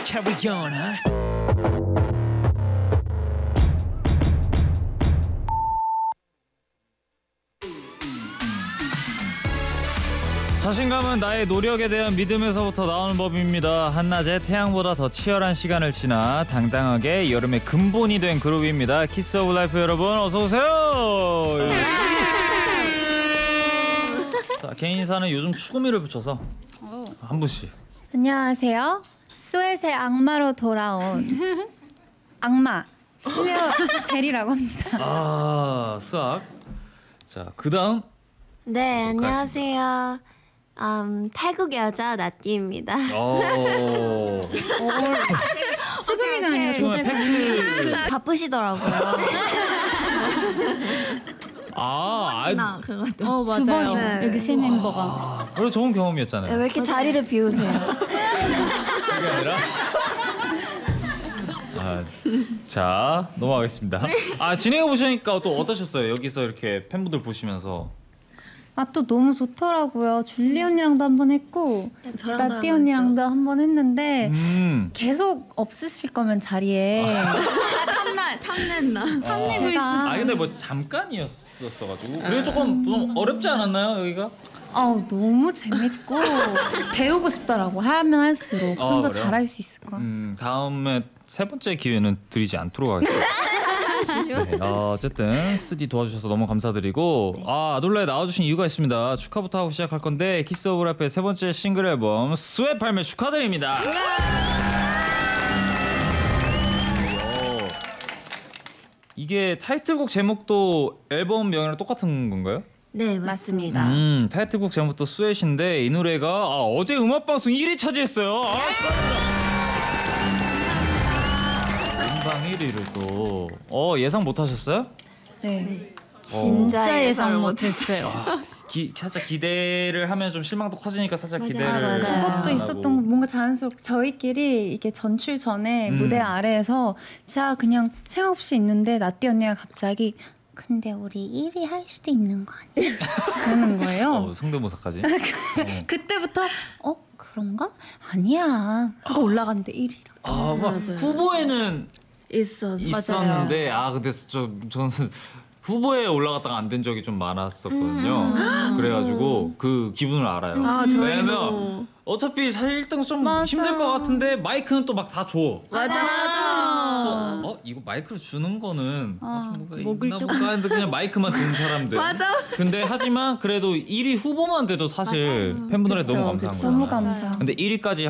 carry on, huh? 자신감은 나의 노력에 대한 믿음에서부터 나오는 법입니다. 한낮에 태양보다 더 치열한 시간을 지나 당당하게 여름의 근본이 된 그룹입니다. 키스 오브 라이프 여러분 어서 오세요. 자, 개인 인사는 요즘 추구미를 붙여서 한 분씩. 안녕하세요. 스웨트의 악마로 돌아온 악마 심혜원 대리라고 합니다. 아, 스악. 자, 그다음. 네, 안녕하세요. 태국 여자 나띠입니다. 오. 수금이가 아니라 지금은 팩트. 바쁘시더라고요. 아, 두 번이나 여기 세 멤버가. 그래 좋은 경험이었잖아요. 왜 이렇게 자리를 비우세요? 그게 아니라. 자 넘어가겠습니다. 진행해 보시니까 또 어떠셨어요? 여기서 이렇게 팬분들 보시면서. 또 너무 좋더라고요. 줄리 언니랑도 한 번 했고 나띠 언니랑도 한 번 했는데 계속 없으실 거면 자리에 탐낸다. 제가 근데 뭐 잠깐이었어가지고 그게 조금 좀 어렵지 않았나요 여기가? 너무 재밌고 배우고 싶더라고. 하면 할수록 좀 더 그래요? 잘할 수 있을 것 같아요. 다음에 세 번째 기회는 드리지 않도록 하겠습니다. 네, 어쨌든 쓰디 도와주셔서 너무 감사드리고 아돌라에 나와주신 이유가 있습니다. 축하부터 하고 시작할 건데 키스 오브 라이프의 세 번째 싱글 앨범 스웨트 발매 축하드립니다. 이게 타이틀곡 제목도 앨범 명이랑 똑같은 건가요? 네, 맞습니다. 타이틀곡 제목도 스웨트인데 이 노래가 어제 음악방송 1위 차지했어요. 축하드립니다. 음방 1위를 또 예상 못하셨어요? 네. 진짜 예상 못했어요. 살짝 기대를 하면 좀 실망도 커지니까 살짝 기대를 맞아요. 그것도 안 하고. 있었던 거 뭔가 자연스럽게 저희끼리 이게 전출 전에 무대 아래에서 진짜 그냥 생각 없이 있는데 나띠 언니가 갑자기 근데 우리 1위 할 수도 있는 거 아니야? 그러는 거예요. 성대모사까지. 그때부터 그런가? 아니야 하고 올라갔는데 1위라. 후보에는 있었는데 있었는데 근데 저는 후보에 올라갔다가 안 된 적이 좀 많았었거든요. 그래가지고 그 기분을 알아요. 왜냐면 어차피 사실 1등 좀 맞아. 힘들 것 같은데 마이크는 또 막 다 줘. 맞아. 그래서 이거 마이크로 주는 거는 좀 뭐가 있나 볼까 했는데 그냥 마이크만 든 사람들. 맞아. 근데 하지만 그래도 1위 후보만 돼도 사실 팬분들한테 너무 감사한 거예요. 너무 감사. 근데 1위까지